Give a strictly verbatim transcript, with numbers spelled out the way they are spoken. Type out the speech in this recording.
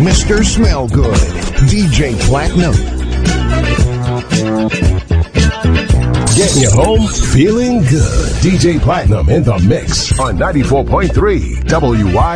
Mister Smell Good, D J Platinum. Getting you home feeling good. D J Platinum in the mix on ninety-four point three W I.